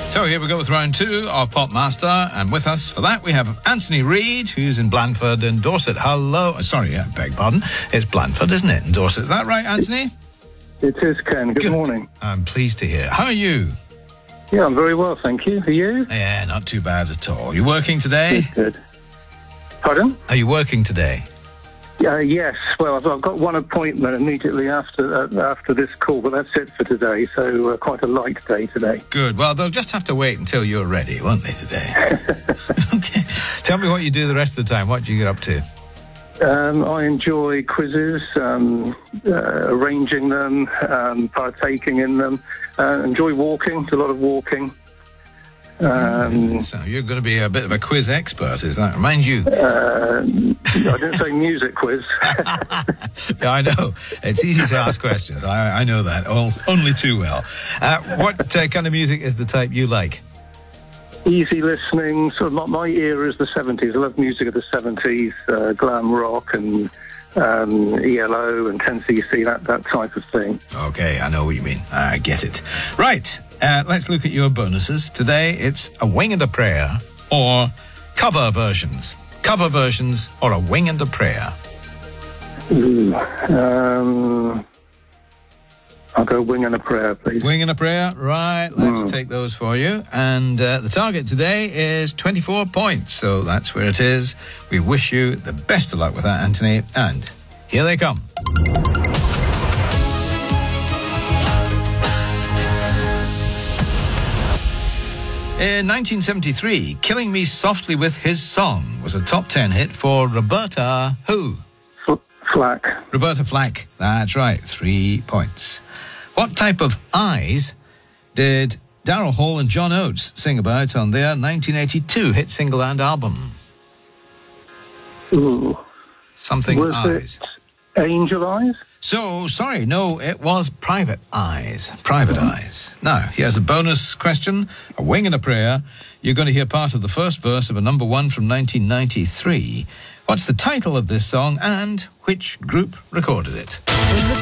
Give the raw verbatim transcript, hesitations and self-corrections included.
So here we go with round two of Pop Master, and with us for that we have Anthony Reid, who's in Blandford in Dorset. Hello. Sorry, I beg pardon. It's Blandford, isn't it, in Dorset? Is that right, Anthony? It is, Ken. Good, Good morning. I'm pleased to hear. How are you? Yeah, I'm very well, thank you. Are you? Yeah, not too bad at all. You working today? Good. good. Pardon? Are you working today? Uh, yes. Well, I've, I've got one appointment immediately after uh, after this call, but that's it for today. So uh, quite a light day today. Good. Well, they'll just have to wait until you're ready, won't they, today? Okay. Tell me what you do the rest of the time. What do you get up to? Um, I enjoy quizzes, um, uh, arranging them, um, partaking in them. Uh, enjoy walking. Do a lot of walking. Um, so you're going to be a bit of a quiz expert, is that? Mind you. Uh, I didn't say music quiz. Yeah, I know. It's easy to ask questions. I, I know that all, only too well. Uh, what uh, kind of music is the type you like? Easy listening. Sort of my, my era is the seventies. I love music of the seventies, uh, glam rock and um, E L O and ten C C, that, that type of thing. Okay, I know what you mean. I get it. Right. Uh, let's look at your bonuses. Today, it's a wing and a prayer or cover versions. Cover versions or a wing and a prayer. Ooh, um, I'll go wing and a prayer, please. Wing and a prayer. Right, let's Mm. take those for you. And uh, the target today is twenty-four points. So that's where it is. We wish you the best of luck with that, Anthony. And here they come. In nineteen seventy-three, Killing Me Softly with His Song was a top ten hit for Roberta who? F- Flack. Roberta Flack. That's right, three points. What type of eyes did Daryl Hall and John Oates sing about on their nineteen eighty-two hit single and album? Ooh. Something Was eyes. it Angel Eyes? So, sorry, no, it was Private Eyes. Private Eyes. Now, here's a bonus question, a wing and a prayer. You're going to hear part of the first verse of a number one from nineteen ninety-three. What's the title of this song and which group recorded it?